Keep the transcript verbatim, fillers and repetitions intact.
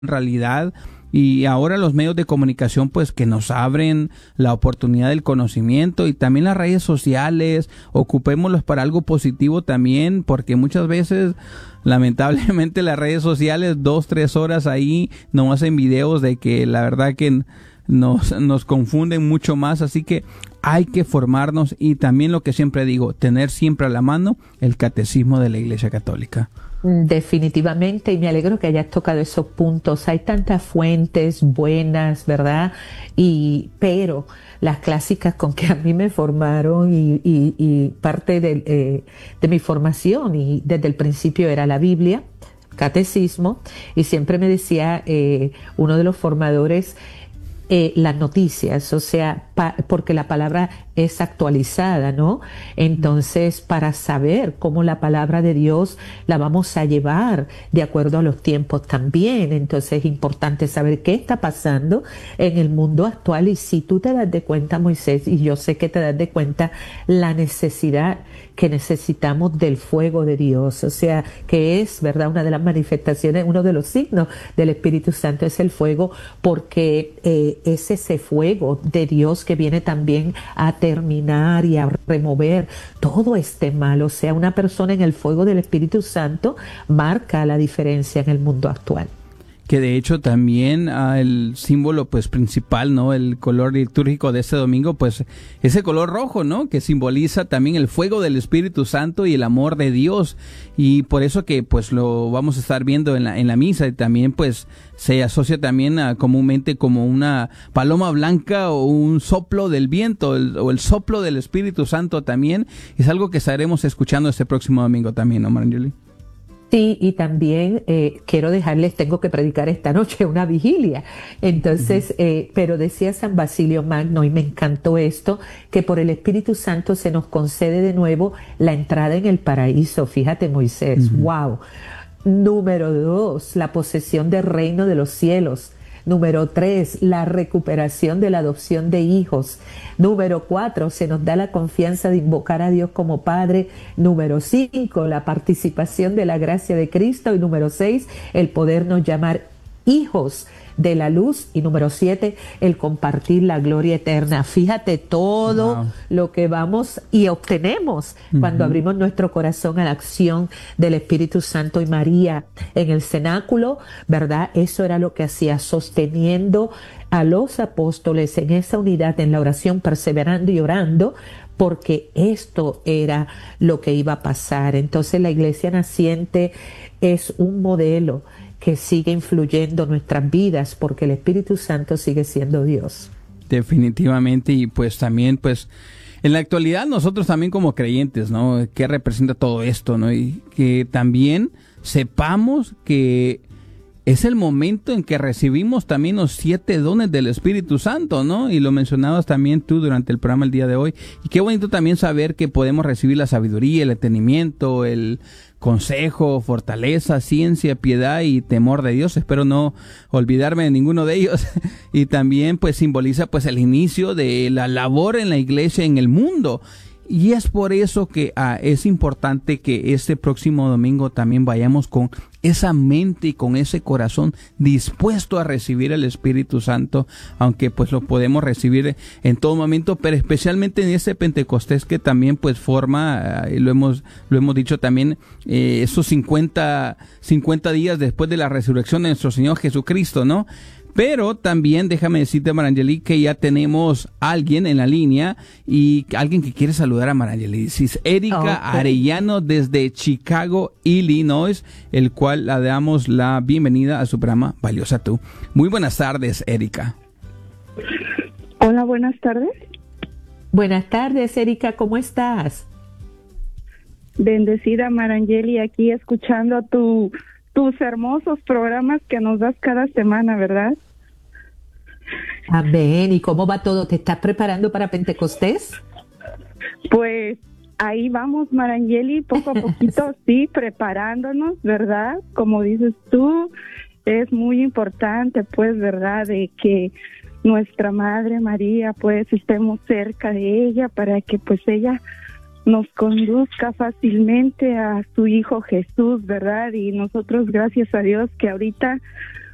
realidad. Y ahora los medios de comunicación pues que nos abren la oportunidad del conocimiento, y también las redes sociales, ocupémoslos para algo positivo también, porque muchas veces lamentablemente las redes sociales dos, tres horas ahí nos hacen videos de que la verdad que nos, nos confunden mucho más, así que hay que formarnos, y también lo que siempre digo, tener siempre a la mano el catecismo de la Iglesia Católica. Definitivamente, y me alegro que hayas tocado esos puntos. Hay tantas fuentes buenas, ¿verdad? Y pero las clásicas con que a mí me formaron y, y, y parte de, eh, de mi formación, y desde el principio era la Biblia, catecismo, y siempre me decía eh, uno de los formadores, Eh, las noticias, o sea, pa, porque la palabra es actualizada, ¿no? Entonces, para saber cómo la palabra de Dios la vamos a llevar de acuerdo a los tiempos también, entonces es importante saber qué está pasando en el mundo actual. Y si tú te das de cuenta, Moisés, y yo sé que te das de cuenta la necesidad que necesitamos del fuego de Dios, o sea, que es, ¿verdad?, una de las manifestaciones, uno de los signos del Espíritu Santo es el fuego, porque eh, es ese fuego de Dios que viene también a terminar y a remover todo este mal. O sea, una persona en el fuego del Espíritu Santo marca la diferencia en el mundo actual. Que de hecho también uh, el símbolo pues principal, ¿no? El color litúrgico de este domingo, pues ese color rojo, ¿no? Que simboliza también el fuego del Espíritu Santo y el amor de Dios. Y por eso que pues lo vamos a estar viendo en la, en la misa, y también pues se asocia también uh, comúnmente como una paloma blanca o un soplo del viento, el, o el soplo del Espíritu Santo también. Es algo que estaremos escuchando este próximo domingo también, ¿no, Marangeli? Sí, y también eh, quiero dejarles, tengo que predicar esta noche una vigilia. Entonces, uh-huh. eh, pero decía San Basilio Magno, y me encantó esto, que por el Espíritu Santo se nos concede de nuevo la entrada en el paraíso. Fíjate, Moisés, uh-huh. wow. Número dos, la posesión del reino de los cielos. Número tres, la recuperación de la adopción de hijos. Número cuatro, se nos da la confianza de invocar a Dios como Padre. Número cinco, la participación de la gracia de Cristo. Y número seis, el podernos llamar hijos de la luz. Y número siete, el compartir la gloria eterna. Fíjate todo wow. lo que vamos y obtenemos uh-huh. cuando abrimos nuestro corazón a la acción del Espíritu Santo. Y María en el cenáculo, ¿verdad? Eso era lo que hacía, sosteniendo a los apóstoles en esa unidad, en la oración, perseverando y orando, porque esto era lo que iba a pasar. Entonces la iglesia naciente es un modelo que sigue influyendo nuestras vidas, porque el Espíritu Santo sigue siendo Dios. Definitivamente. Y pues también, pues, en la actualidad nosotros también como creyentes, ¿no? ¿Qué representa todo esto, no? Y que también sepamos que es el momento en que recibimos también los siete dones del Espíritu Santo, ¿no? Y lo mencionabas también tú durante el programa el día de hoy. Y qué bonito también saber que podemos recibir la sabiduría, el entendimiento, el consejo, fortaleza, ciencia, piedad y temor de Dios. Espero no olvidarme de ninguno de ellos. Y también pues simboliza pues el inicio de la labor en la iglesia en el mundo. Y es por eso que ah, es importante que este próximo domingo también vayamos con esa mente y con ese corazón dispuesto a recibir el Espíritu Santo, aunque pues lo podemos recibir en todo momento, pero especialmente en ese Pentecostés que también pues forma, y lo hemos lo hemos dicho también, eh, esos cincuenta días después de la resurrección de nuestro Señor Jesucristo, ¿no? Pero también déjame decirte, Marangeli, que ya tenemos a alguien en la línea, y alguien que quiere saludar a Marangeli. Es Erika okay. Arellano desde Chicago, Illinois, el cual le damos la bienvenida a su programa Valiosa Tú. Muy buenas tardes, Erika. Hola, buenas tardes. Buenas tardes, Erika, ¿cómo estás? Bendecida, Marangeli, aquí escuchando tu... tus hermosos programas que nos das cada semana, ¿verdad? Amén. ¿Y cómo va todo? ¿Te estás preparando para Pentecostés? Pues ahí vamos, Marangeli, poco a poquito, sí, preparándonos, ¿verdad? Como dices tú, es muy importante, pues, ¿verdad?, de que nuestra Madre María, pues, estemos cerca de ella para que, pues, ella nos conduzca fácilmente a su Hijo Jesús, ¿verdad? Y nosotros, gracias a Dios, que ahorita